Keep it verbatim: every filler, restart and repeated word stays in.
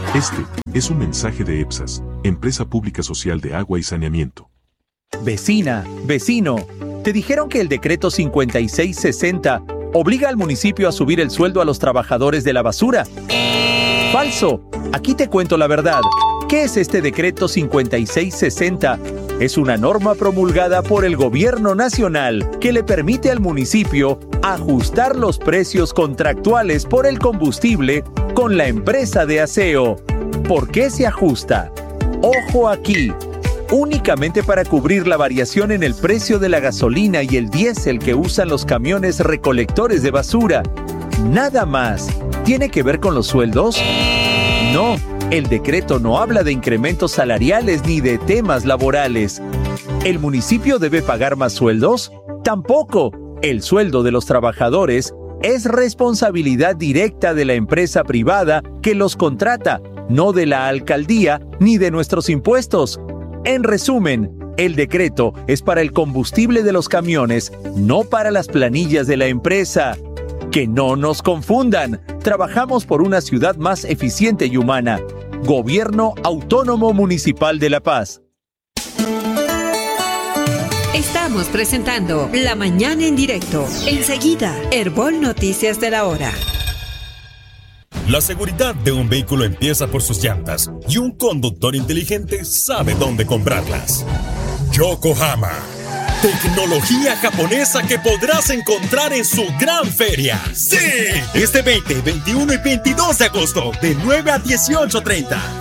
Este es un mensaje de EPSAS, Empresa Pública Social de Agua y Saneamiento. Vecina, vecino, ¿te dijeron que el decreto cincuenta y seis sesenta obliga al municipio a subir el sueldo a los trabajadores de la basura? ¡Falso! Aquí te cuento la verdad. ¿Qué es este decreto cincuenta y seis sesenta? Es una norma promulgada por el Gobierno Nacional que le permite al municipio ajustar los precios contractuales por el combustible con la empresa de aseo. ¿Por qué se ajusta? Ojo aquí. Únicamente para cubrir la variación en el precio de la gasolina y el diésel que usan los camiones recolectores de basura. Nada más. ¿Tiene que ver con los sueldos? No, el decreto no habla de incrementos salariales ni de temas laborales. ¿El municipio debe pagar más sueldos? Tampoco. El sueldo de los trabajadores es responsabilidad directa de la empresa privada que los contrata, no de la alcaldía ni de nuestros impuestos. En resumen, el decreto es para el combustible de los camiones, no para las planillas de la empresa. Que no nos confundan. Trabajamos por una ciudad más eficiente y humana. Gobierno Autónomo Municipal de La Paz. Estamos presentando La Mañana en Directo. Enseguida, Herbol Noticias de la Hora. La seguridad de un vehículo empieza por sus llantas y un conductor inteligente sabe dónde comprarlas. Yokohama. Tecnología japonesa que podrás encontrar en su gran feria. ¡Sí! Este veinte, veintiuno y veintidós de agosto, de nueve a dieciocho treinta.